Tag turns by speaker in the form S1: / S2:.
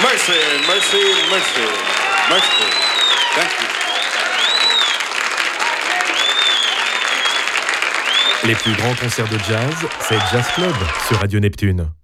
S1: Mercy, mercy, mercy, mercy. Thank you.
S2: Les plus grands concerts de jazz, c'est Jazz Club sur Radio Neptune.